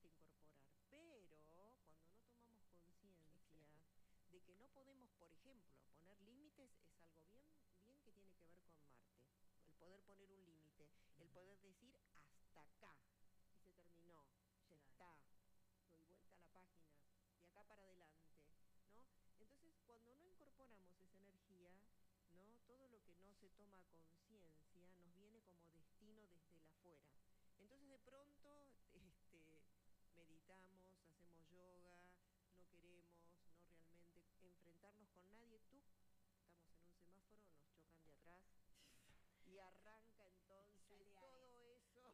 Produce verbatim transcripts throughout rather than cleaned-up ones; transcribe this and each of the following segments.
incorporar, pero cuando no tomamos conciencia de que no podemos, por ejemplo, poner límites, es algo bien, bien que tiene que ver con Marte. El poder poner un límite, el poder decir hasta acá, y se terminó, ya Claro. está, doy vuelta a la página, de acá para adelante, ¿no? Entonces, cuando no incorporamos esa energía, ¿no? Todo lo que no se toma conciencia nos viene como destino desde el afuera. Entonces, de pronto, este, meditamos, hacemos yoga, no queremos, no realmente enfrentarnos con nadie. Tú, estamos en un semáforo, nos chocan de atrás y arranca entonces todo eso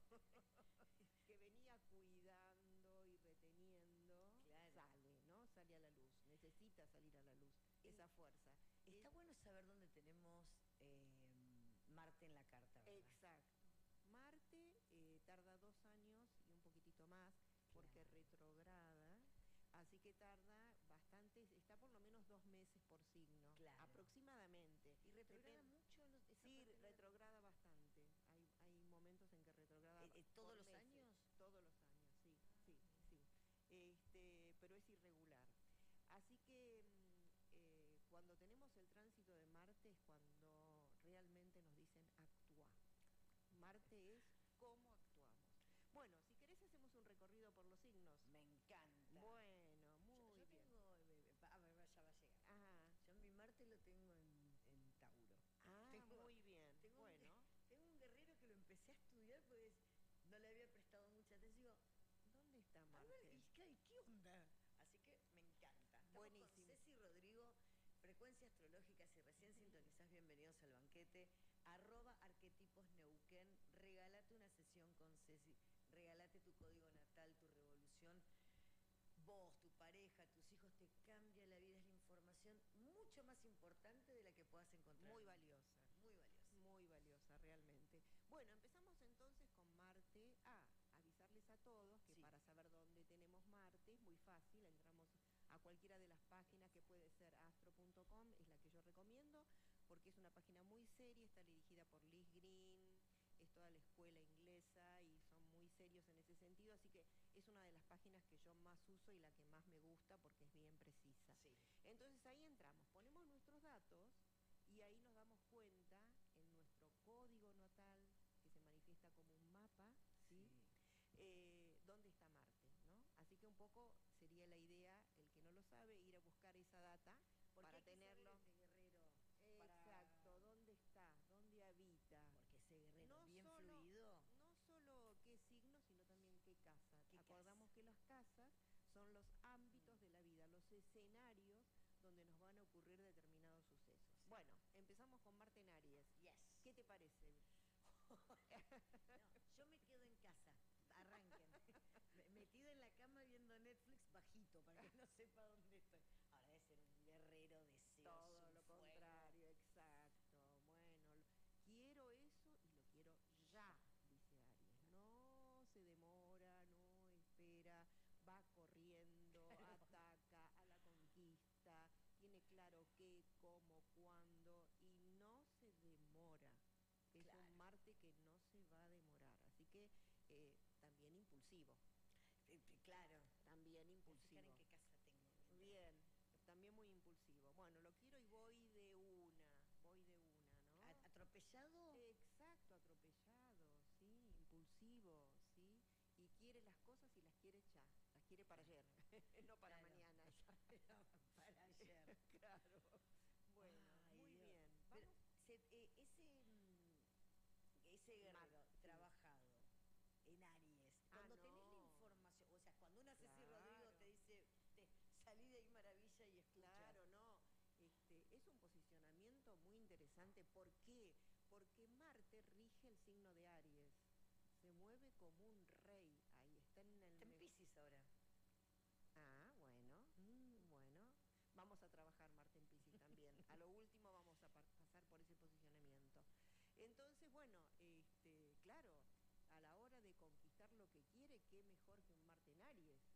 que venía cuidando y reteniendo, claro. sale, ¿no? Sale a la luz, necesita salir a la luz, Eh, esa fuerza. Está es, bueno saber dónde tenemos eh, Marte en la carta, ¿verdad? Exacto. Marte eh, tarda dos años y un poquitito más, porque Claro. retrograda, así que tarda bastante, está por lo menos dos meses por signo, Claro. aproximadamente. ¿Y retrograda Depende. mucho? Los, esa Sí, parte retrograda bastante. Hay, hay momentos en que retrograda eh, eh, ¿Todos por los meses. años? Todos los años, sí, sí, sí. Este, pero es irregular. Así que mm, eh, cuando tenemos el tránsito de Marte es cuando realmente nos dicen actúa. Marte es cómo actuamos. Bueno, si querés hacemos un recorrido por los signos. Me encanta. Bueno, muy yo, yo bien. tengo, eh, a ver, ya va a llegar. Ajá. Yo mi Marte lo tengo en, en Tauro. Ah, tengo, muy bien. Tengo bueno. Un, tengo un guerrero que lo empecé a estudiar porque no le había prestado mucha atención. Digo, ¿dónde está Marte? A ver, ¿y qué, qué onda? Así que me encanta. Estamos Buenísimo. con Ceci Rodrigo, Frecuencias Astrológicas. Si recién sintonizás, bienvenidos al banquete. Arroba Arquetipos Neuquén. Regálate una sesión con Ceci. Regálate tu código natal, tu revolución. Vos, tu pareja, tus hijos, te cambia la vida. Es la información mucho más importante de la que puedas encontrar. Muy valiosa. Muy valiosa. Muy valiosa, realmente. Bueno, empezamos entonces con Marte. Ah, avisarles a todos que sí. Para saber dónde tenemos Marte es muy fácil. Entramos a cualquiera de las páginas, que puede ser astro punto com, es la que yo recomiendo, porque es una página muy seria, está dirigida por Liz Green, es toda la escuela inglesa y son muy serios en ese sentido, así que es una de las páginas que yo más uso y la que más me gusta porque es bien precisa. Sí. Entonces ahí entramos, ponemos nuestros datos y ahí nos damos cuenta en nuestro código natal, que se manifiesta como un mapa, ¿sí? Sí. Eh, dónde está Marte, ¿no? Así que un poco sería la idea, el que no lo sabe, ir a buscar esa data para tenerlo. Ese guerrero. Exacto, Para... ¿dónde está? ¿Dónde habita? Porque ese guerrero no bien solo, fluido. No solo qué signo, sino también qué casa. ¿Qué Acordamos casa? que las casas son los ámbitos mm. de la vida, los escenarios donde nos van a ocurrir determinados sucesos. Sí. Bueno, empezamos con Marte en Aries. Yes. ¿Qué te parece? No, yo me quedo en casa. Arranquen. Metido en la cama viendo Netflix bajito para que no sepa dónde estoy. Ahora debe ser un guerrero deseoso. Todo lo fuego. Contrario, exacto. Bueno, quiero eso y lo quiero ya, dice Aries. No se demora, no espera, va corriendo, ataca a la conquista, tiene claro qué, cómo, cuándo y no se demora. Es claro. Un Marte que no se va a demorar, así que eh, también impulsivo. Eh, claro. También impulsivo. Fijar en qué casa tengo. Bien, también muy impulsivo. Bueno, lo quiero y voy de una, voy de una, ¿no? ¿Atropellado? Exacto, atropellado, sí, impulsivo, sí. Y quiere las cosas y las quiere ya, las quiere para ayer, no para claro. mañana. Para ayer. Claro. Bueno, Ay, muy Dios. Bien. Vamos. Pero se, eh, ese, ese guerrero Mar, trabajado sí. En Aries, cuando ah, no. tenés la información, o sea, cuando una claro. Ceci Rodrigo te dice, te, salí de ahí maravilla y escucha. Claro, no. Este, es un posicionamiento muy interesante. ¿Por qué? Porque Marte rige el signo de Aries. Se mueve como un rey. Ahí está en el... Está en Piscis ahora. Ah, bueno, mm, bueno. Vamos a trabajar Marte en Piscis también. A lo último vamos a pasar por ese posicionamiento. Entonces, bueno, este, claro, a la hora de conquistar lo que quiere, qué mejor que un Marte en Aries.